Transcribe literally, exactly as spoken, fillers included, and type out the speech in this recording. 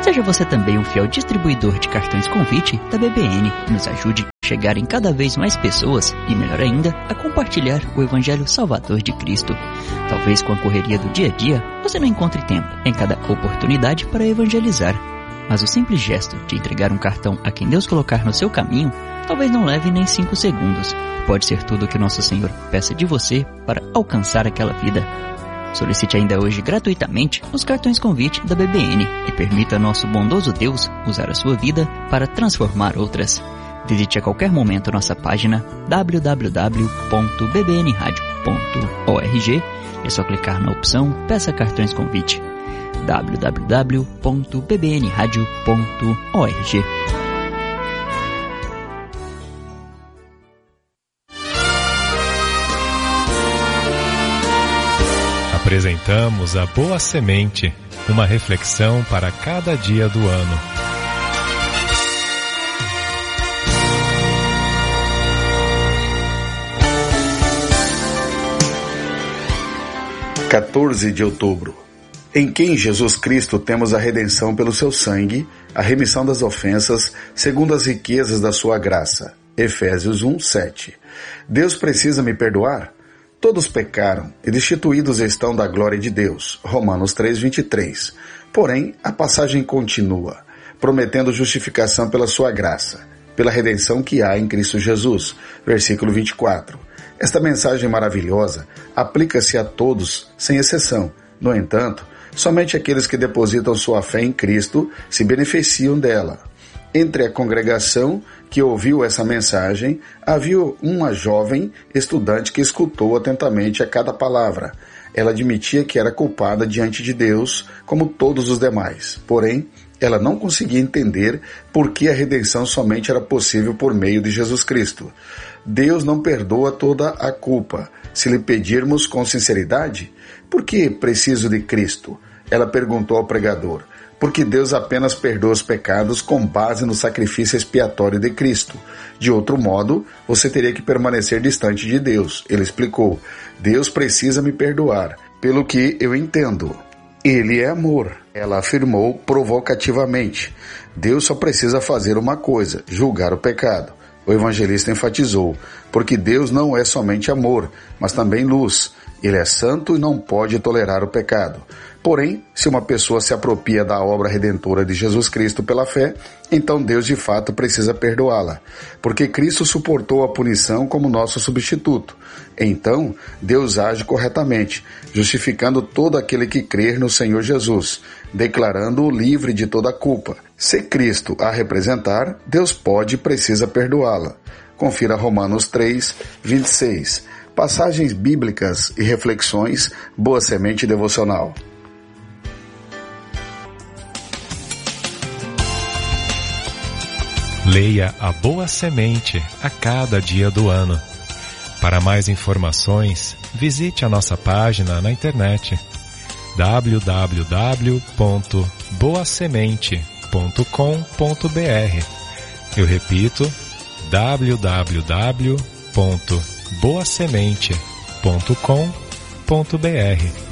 Seja você também um fiel distribuidor de cartões convite da B B N e nos ajude a chegar em cada vez mais pessoas e, melhor ainda, a compartilhar o Evangelho Salvador de Cristo. Talvez com a correria do dia a dia, você não encontre tempo em cada oportunidade para evangelizar. Mas o simples gesto de entregar um cartão a quem Deus colocar no seu caminho, talvez não leve nem cinco segundos. Pode ser tudo o que nosso Senhor peça de você para alcançar aquela vida. Solicite ainda hoje gratuitamente os cartões convite da B B N e permita nosso bondoso Deus usar a sua vida para transformar outras. Visite a qualquer momento nossa página w w w ponto b b n radio ponto org. É só clicar na opção Peça Cartões Convite. w w w ponto b b n radio ponto org. Apresentamos a Boa Semente, uma reflexão para cada dia do ano. quatorze de outubro. Em quem Jesus Cristo temos a redenção pelo seu sangue, a remissão das ofensas, segundo as riquezas da sua graça. Efésios um, sete. Deus precisa me perdoar? Todos pecaram e destituídos estão da glória de Deus. Romanos três, vinte e três. Porém, a passagem continua, prometendo justificação pela sua graça, pela redenção que há em Cristo Jesus. Versículo vinte e quatro. Esta mensagem maravilhosa aplica-se a todos, sem exceção. No entanto, somente aqueles que depositam sua fé em Cristo se beneficiam dela. Entre a congregação que ouviu essa mensagem, havia uma jovem estudante que escutou atentamente a cada palavra. Ela admitia que era culpada diante de Deus, como todos os demais. Porém, ela não conseguia entender por que a redenção somente era possível por meio de Jesus Cristo. Deus não perdoa toda a culpa. Se lhe pedirmos com sinceridade, por que preciso de Cristo? Ela perguntou ao pregador. Porque Deus apenas perdoa os pecados com base no sacrifício expiatório de Cristo. De outro modo, você teria que permanecer distante de Deus. Ele explicou, Deus precisa me perdoar, pelo que eu entendo. Ele é amor. Ela afirmou provocativamente, Deus só precisa fazer uma coisa, julgar o pecado. O evangelista enfatizou, porque Deus não é somente amor, mas também luz. Ele é santo e não pode tolerar o pecado. Porém, se uma pessoa se apropria da obra redentora de Jesus Cristo pela fé, então Deus de fato precisa perdoá-la, porque Cristo suportou a punição como nosso substituto. Então, Deus age corretamente, justificando todo aquele que crer no Senhor Jesus, declarando-o livre de toda culpa. Se Cristo a representar, Deus pode e precisa perdoá-la. Confira Romanos três, vinte e seis. Passagens bíblicas e reflexões, Boa Semente Devocional. Leia a Boa Semente a cada dia do ano. Para mais informações, visite a nossa página na internet w w w ponto boa semente ponto com ponto b r. Eu repito, w w w ponto boa semente ponto com ponto b r.